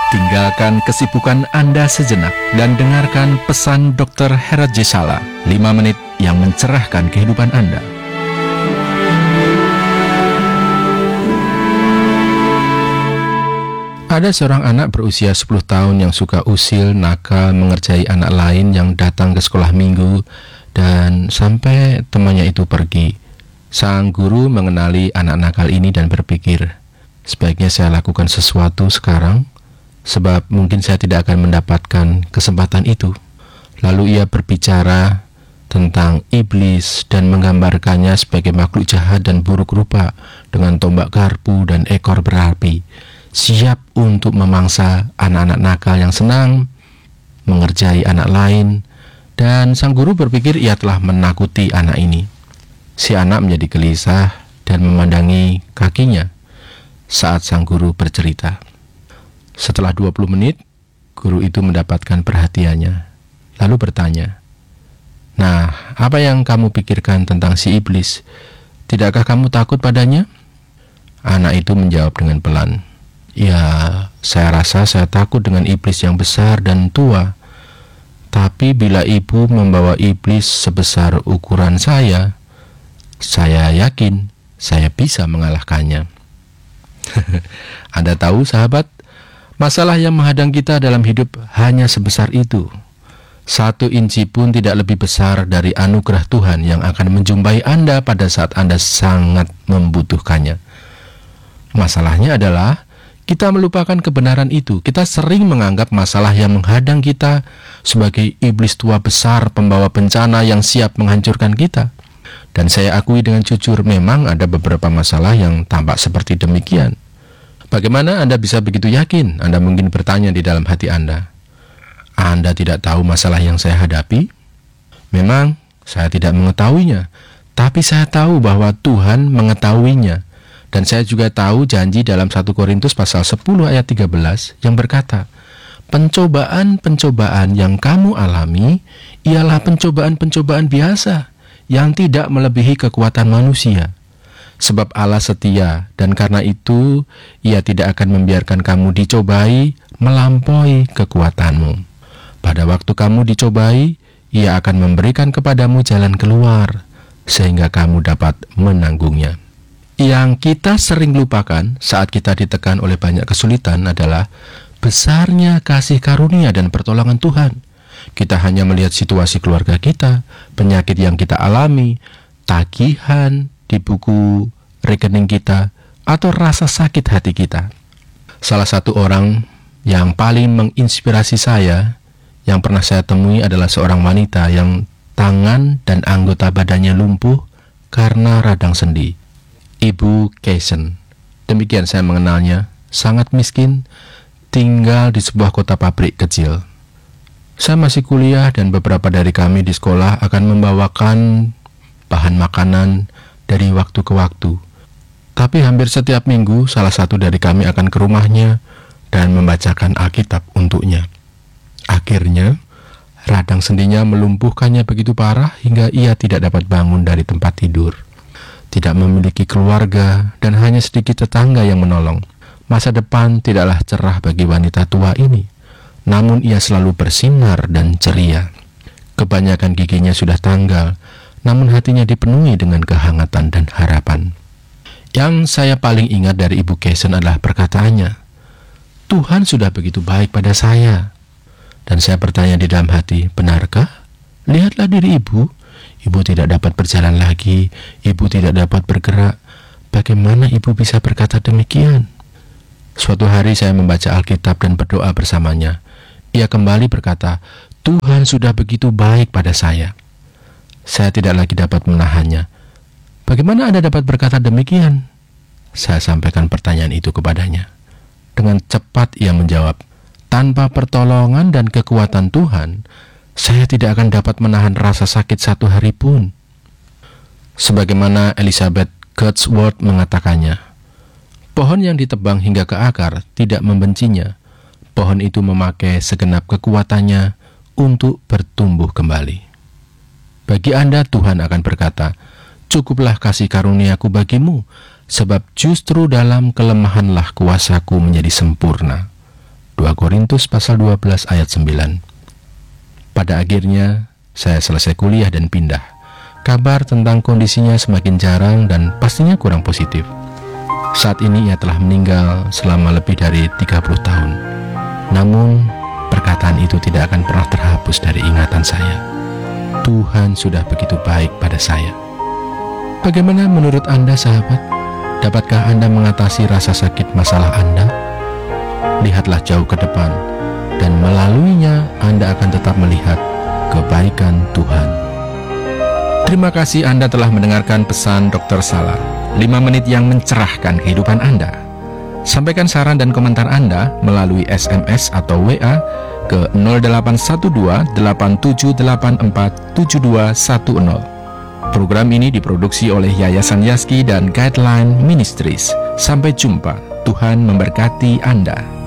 Tinggalkan kesibukan Anda sejenak dan dengarkan pesan Dr. Herod J. Sala, 5 menit yang mencerahkan kehidupan Anda. Ada seorang anak berusia 10 tahun yang suka usil, nakal, mengerjai anak lain yang datang ke sekolah minggu, dan sampai temannya itu pergi. Sang guru mengenali anak nakal ini dan berpikir, sebaiknya saya lakukan sesuatu sekarang, sebab mungkin saya tidak akan mendapatkan kesempatan itu. Lalu ia berbicara tentang iblis dan menggambarkannya sebagai makhluk jahat dan buruk rupa dengan tombak garpu dan ekor berapi, siap untuk memangsa anak-anak nakal yang senang mengerjai anak lain. Dan sang guru berpikir ia telah menakuti anak ini. Si anak menjadi gelisah dan memandangi kakinya saat sang guru bercerita. Setelah 20 menit, guru itu mendapatkan perhatiannya, lalu bertanya, "Nah, apa yang kamu pikirkan tentang si iblis? Tidakkah kamu takut padanya?" Anak itu menjawab dengan pelan, "Ya, saya rasa saya takut dengan iblis yang besar dan tua. Tapi bila ibu membawa iblis sebesar ukuran saya yakin saya bisa mengalahkannya." Anda tahu, sahabat, masalah yang menghadang kita dalam hidup hanya sebesar itu. 1 inci pun tidak lebih besar dari anugerah Tuhan yang akan menjumpai Anda pada saat Anda sangat membutuhkannya. Masalahnya adalah kita melupakan kebenaran itu. Kita sering menganggap masalah yang menghadang kita sebagai iblis tua besar pembawa bencana yang siap menghancurkan kita. Dan saya akui dengan jujur, memang ada beberapa masalah yang tampak seperti demikian. Bagaimana Anda bisa begitu yakin? Anda mungkin bertanya di dalam hati Anda. Anda tidak tahu masalah yang saya hadapi? Memang saya tidak mengetahuinya, tapi saya tahu bahwa Tuhan mengetahuinya. Dan saya juga tahu janji dalam 1 Korintus pasal 10 ayat 13 yang berkata, "Pencobaan-pencobaan yang kamu alami ialah pencobaan-pencobaan biasa yang tidak melebihi kekuatan manusia. Sebab Allah setia, dan karena itu Ia tidak akan membiarkan kamu dicobai melampaui kekuatanmu. Pada waktu kamu dicobai, Ia akan memberikan kepadamu jalan keluar, sehingga kamu dapat menanggungnya." Yang kita sering lupakan saat kita ditekan oleh banyak kesulitan adalah besarnya kasih karunia dan pertolongan Tuhan. Kita hanya melihat situasi keluarga kita, penyakit yang kita alami, tagihan di buku rekening kita, atau rasa sakit hati kita. Salah satu orang yang paling menginspirasi saya yang pernah saya temui adalah seorang wanita yang tangan dan anggota badannya lumpuh karena radang sendi. Ibu Keisen. Demikian saya mengenalnya. Sangat miskin, tinggal di sebuah kota pabrik kecil. Saya masih kuliah dan beberapa dari kami di sekolah akan membawakan bahan makanan dari waktu ke waktu. Tapi hampir setiap minggu salah satu dari kami akan ke rumahnya dan membacakan Alkitab untuknya. Akhirnya, radang sendinya melumpuhkannya begitu parah hingga ia tidak dapat bangun dari tempat tidur. Tidak memiliki keluarga dan hanya sedikit tetangga yang menolong. Masa depan tidaklah cerah bagi wanita tua ini. Namun ia selalu bersinar dan ceria. Kebanyakan giginya sudah tanggal, namun hatinya dipenuhi dengan kehangatan dan harapan. Yang saya paling ingat dari Ibu Keisen adalah perkataannya, "Tuhan sudah begitu baik pada saya." Dan saya bertanya di dalam hati, benarkah? Lihatlah diri ibu. Ibu tidak dapat berjalan lagi, ibu tidak dapat bergerak. Bagaimana ibu bisa berkata demikian? Suatu hari saya membaca Alkitab dan berdoa bersamanya. Ia kembali berkata, "Tuhan sudah begitu baik pada saya." Saya tidak lagi dapat menahannya. "Bagaimana Anda dapat berkata demikian?" Saya sampaikan pertanyaan itu kepadanya. Dengan cepat ia menjawab, "Tanpa pertolongan dan kekuatan Tuhan, saya tidak akan dapat menahan rasa sakit 1 hari pun." Sebagaimana Elizabeth Wordsworth mengatakannya, pohon yang ditebang hingga ke akar tidak membencinya. Pohon itu memakai segenap kekuatannya untuk bertumbuh kembali. Bagi Anda, Tuhan akan berkata, "Cukuplah kasih karuniaku bagimu, sebab justru dalam kelemahanlah kuasaku menjadi sempurna." 2 Korintus pasal 12 ayat 9. Pada akhirnya, saya selesai kuliah dan pindah. Kabar tentang kondisinya semakin jarang dan pastinya kurang positif. Saat ini ia telah meninggal selama lebih dari 30 tahun. Namun, perkataan itu tidak akan pernah terhapus dari ingatan saya. Tuhan sudah begitu baik pada saya. Bagaimana menurut Anda, sahabat? Dapatkah Anda mengatasi rasa sakit masalah Anda? Lihatlah jauh ke depan, dan melaluinya Anda akan tetap melihat kebaikan Tuhan. Terima kasih Anda telah mendengarkan pesan Dr. Salar, 5 menit yang mencerahkan kehidupan Anda. Sampaikan saran dan komentar Anda melalui SMS atau WA ke 0812-8784-7210. Program ini diproduksi oleh Yayasan Yazki dan Guideline Ministries. Sampai jumpa. Tuhan memberkati Anda.